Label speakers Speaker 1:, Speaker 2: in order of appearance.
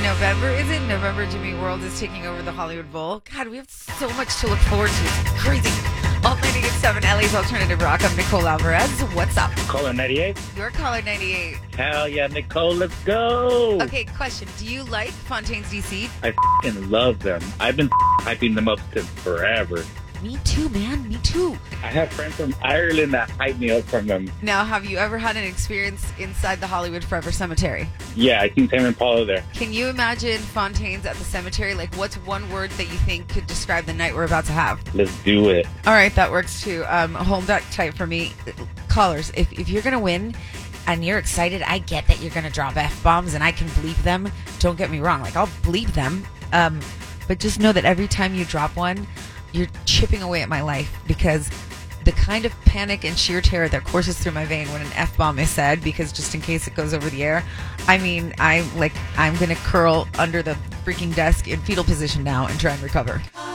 Speaker 1: November, is it? November, Jimmy World is taking over the Hollywood Bowl. God, we have so much to look forward to. It's crazy. Alt 98.7 LA's Alternative Rock. I'm Nicole Alvarez. What's up?
Speaker 2: Caller 98.
Speaker 1: You're caller 98.
Speaker 2: Hell yeah, Nicole, let's go.
Speaker 1: Okay, question. Do you like Fontaines DC?
Speaker 2: I f***ing love them. I've been hyping them up since forever.
Speaker 1: Me too, man. Me too.
Speaker 2: I have friends from Ireland that hype me up from them.
Speaker 1: Now, have you ever had an experience inside the Hollywood Forever Cemetery?
Speaker 2: Yeah, I seen Tame Impala there.
Speaker 1: Can you imagine Fontaines at the cemetery? Like, what's one word that you think could describe the night we're about to have?
Speaker 2: Let's do it.
Speaker 1: All right, that works too. Hold that tight for me. Callers, if you're going to win and you're excited, I get that you're going to drop F-bombs and I can bleep them. Don't get me wrong. Like, I'll bleep them. But just know that every time you drop one, you're chipping away at my life, because the kind of panic and sheer terror that courses through my vein when an F-bomb is said, because just in case it goes over the air, I mean, I'm going to curl under the freaking desk in fetal position now and try and recover.